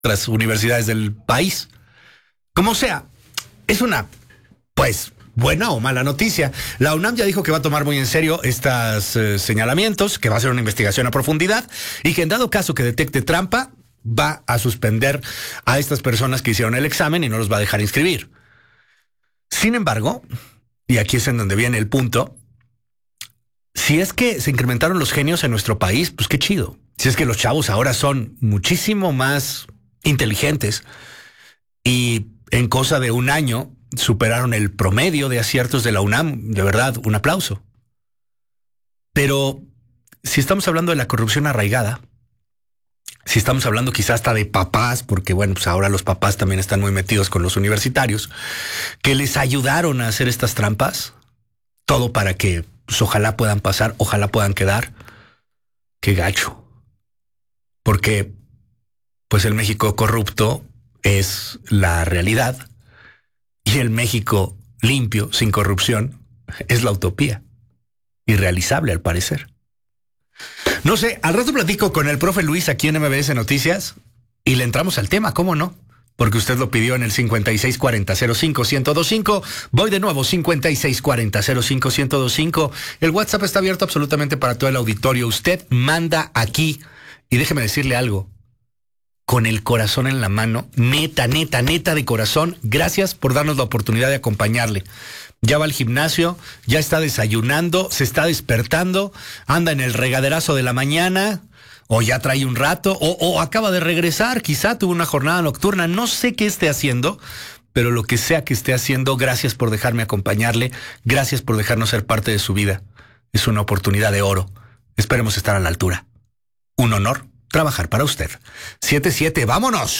otras universidades del país. Como sea, es una, pues, buena o mala noticia. La UNAM ya dijo que va a tomar muy en serio estos señalamientos, que va a hacer una investigación a profundidad y que en dado caso que detecte trampa, va a suspender a estas personas que hicieron el examen y no los va a dejar inscribir. Sin embargo, y aquí es en donde viene el punto, si es que se incrementaron los genios en nuestro país, pues qué chido. Si es que los chavos ahora son muchísimo más inteligentes y en cosa de un año superaron el promedio de aciertos de la UNAM, de verdad, un aplauso. Pero si estamos hablando de la corrupción arraigada, si estamos hablando quizás hasta de papás, porque bueno, pues ahora los papás también están muy metidos con los universitarios, que les ayudaron a hacer estas trampas, todo para que pues, ojalá puedan pasar, ojalá puedan quedar. Qué gacho. Porque pues el México corrupto es la realidad y el México limpio, sin corrupción, es la utopía. Irrealizable, al parecer. No sé, al rato platico con el profe Luis aquí en MBS Noticias y le entramos al tema, ¿cómo no? Porque usted lo pidió en el 5640-05-1025. Voy de nuevo, 5640-05-1025. El WhatsApp está abierto absolutamente para todo el auditorio. Usted manda aquí y déjeme decirle algo. Con el corazón en la mano, neta de corazón, gracias por darnos la oportunidad de acompañarle. Ya va al gimnasio, ya está desayunando, se está despertando, anda en el regaderazo de la mañana, o ya trae un rato, o acaba de regresar, quizá tuvo una jornada nocturna, no sé qué esté haciendo, pero lo que sea que esté haciendo, gracias por dejarme acompañarle, gracias por dejarnos ser parte de su vida. Es una oportunidad de oro. Esperemos estar a la altura. Un honor trabajar para usted. 7-7, vámonos.